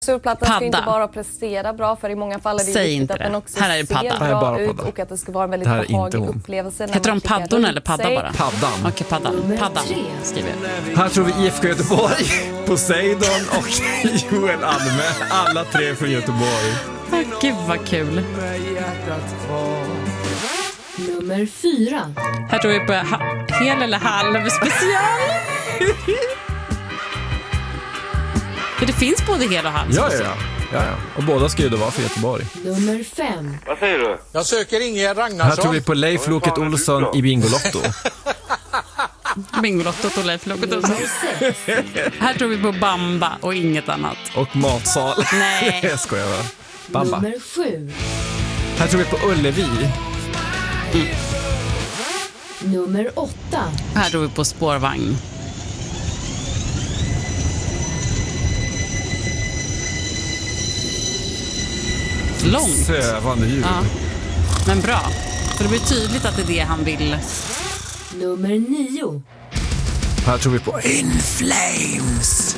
Surplattan ska inte bara prestera bra, för i många fall är det viktigt att den också ser bra ut och att det ska vara en väldigt behaglig upplevelse. Heter de paddorna eller padda bara? Paddan. Okej, paddan skriver jag. Här tror vi IFK Göteborg, Poseidon och Joel Alme. Alla tre från Göteborg. Gud vad kul. Nummer 4. Här tror vi på hel eller halv special. För det finns både hel och halv special. Ja. Och båda ska ju då vara för Göteborg. Nummer 5. Vad säger du? Jag söker Ingegerd Ragnarsson. Här tror vi på Leif Loket Olsson i Bingolotto. Bingolottot och Leif Loket Olsson. Här tror vi på Bamba och inget annat. Och matsal. Nej. Jag skojar va? Bamba. Nummer 7. Här tror vi på Ullevi. Nummer 8. Här tror vi på spårvagn. Långt. Sövande ljud. Ja. Men bra. För det blir tydligt att det är det han vill. Nummer 9. Här tror vi på In Flames.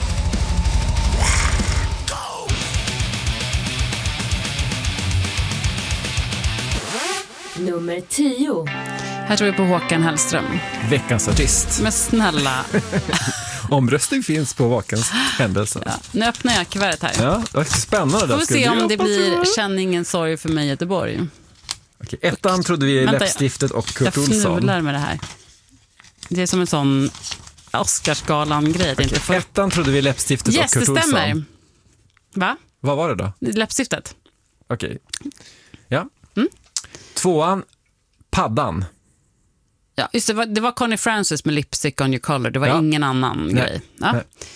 Nummer 10. Här tror vi på Håkan Hellström. Veckans artist. Men snälla. Omröstning finns på Vakens händelse. Ja, nu öppnar jag kuvertet här. Ja, det är spännande. Får vi se om det blir Känn ingen sorg för mig Göteborg. Okej, ettan trodde vi Läppstiftet och Kurt Olsson. Jag fnular med det här. Det är som en sån Oscarsgalan-grej. Okej, ettan trodde vi Läppstiftet och Kurt Olsson. Yes, det stämmer. Va? Vad var det då? Läppstiftet. Okej. Ja. Tvåan, Paddan. Ja, just det var Connie Francis med Lipstick on your collar. Det var ingen annan grej. Ja.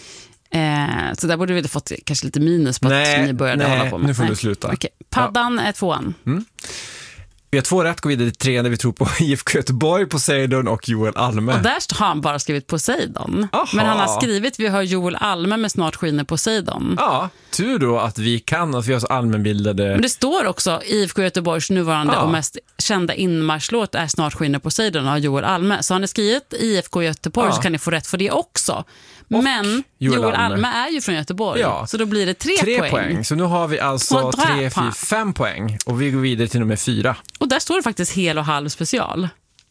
Så där borde vi ha fått kanske lite minus på att ni började hålla på med. Nu får du sluta. Okej. Paddan är tvåan. Vi har 2 rätt, går vidare till 3 där vi tror på IFK Göteborg, Poseidon och Joel Alme. Och där har han bara skrivit Poseidon. Aha. Men han har skrivit, vi har Joel Alme med Snart skiner Poseidon. Ja, tur då att vi kan, att vi har så allmänbildade. Men det står också IFK Göteborgs nuvarande och mest kända inmarschlåt är Snart skiner Poseidon av Joel Alme. Så han har skrivit IFK Göteborg så kan ni få rätt för det också. Men Joel Alme är ju från Göteborg. Så då blir det 3 poäng. Så nu har vi alltså 3, 4, 5 poäng. Och vi går vidare till nummer 4. Och där står det faktiskt hel och halv special.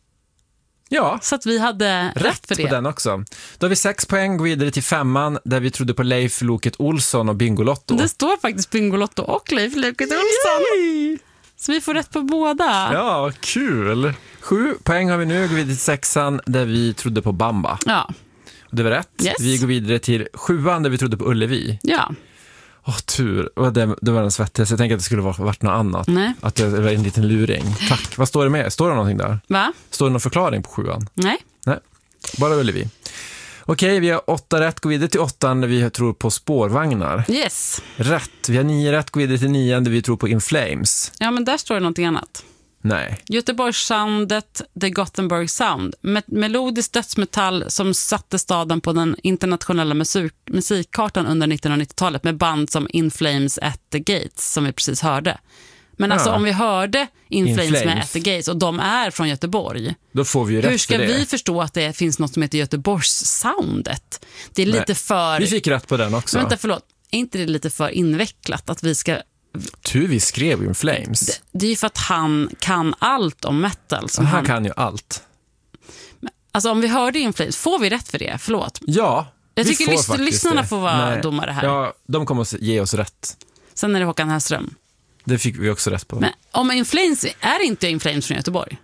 Ja. Så att vi hade rätt för det. På den också. Då har vi 6 poäng, går vidare till 5:an där vi trodde på Leif Loket Olsson och Bingolotto. Det står faktiskt Bingolotto och Leif Loket Olsson. Yay! Så vi får rätt på båda. Ja, vad kul. 7 poäng har vi nu, går vidare till 6:an där vi trodde på Bamba. Ja. Det var rätt. Yes. Vi går vidare till 7:an där vi trodde på Ullevi. Ja. Tur. Och det var den svettigaste. Jag tänkte att det skulle varit något annat. Nej. Att det var en liten luring. Tack. Vad står det med? Står det någonting där? Va? Står det någon förklaring på 7:an? Nej. Bara Ullevi. Okej, vi har 8 rätt. Går vidare till 8:an där vi tror på spårvagnar. Yes. Rätt. Vi har 9 rätt. Går vidare till 9:an där vi tror på In Flames. Ja, men där står det någonting annat. Nej. Göteborgssoundet, The Gothenburg Sound. Melodisk dödsmetall som satte staden på den internationella musikkartan under 1990-talet med band som In Flames at the Gates som vi precis hörde. Men alltså om vi hörde In Flames med At the Gates och de är från Göteborg. Då får vi ju rätt. Hur ska vi förstå att det finns något som heter Göteborgssoundet? Det är lite för... Vi fick rätt på den också. Vänta, förlåt. Är inte det lite för invecklat att vi ska... Vi skrev In Flames. Det är ju för att han kan allt om metal. Som han kan ju allt. Alltså om vi hörde In Flames, får vi rätt för det? Förlåt. Ja, jag tycker lyssnarna får vara domare här. Ja, de kommer att ge oss rätt. Sen är det Håkan Hellström. Det fick vi också rätt på. Men om In Flames, är inte In Flames från Göteborg?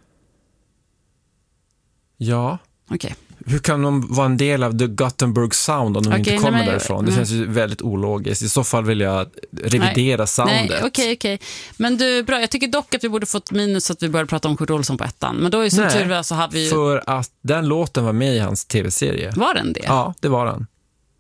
Ja. Okej. Hur kan de vara en del av The Gothenburg Sound om de inte kommer därifrån? Det känns ju väldigt ologiskt. I så fall vill jag revidera soundet. Nej, okej. Men du, bra. Jag tycker dock att vi borde fått minus så att vi började prata om Kurt Olsson på 1:an. Men då är som tur så hade vi ju... För att den låten var med i hans tv-serie. Var den det? Ja, det var den.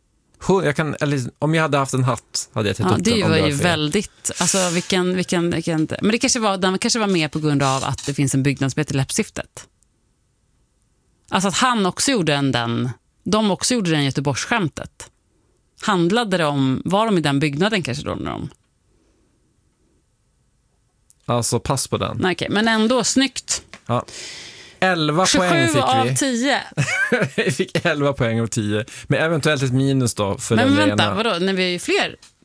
Om jag hade haft en hatt hade jag tittat upp den. Det var ju väldigt... Alltså, vilken... Men den kanske var med på grund av att det finns en byggnad som heter Läppstiftet. Alltså att han också gjorde de också gjorde den Göteborgsskämtet. Handlade det om, var de i den byggnaden kanske då när de... Alltså pass på den. Nej, okej, men ändå snyggt. Ja. 11 poäng fick vi. 27 av 10. Vi fick 11 poäng av 10. Men eventuellt ett minus då för men den vänta, Lena. vadå? När vi är ju fler.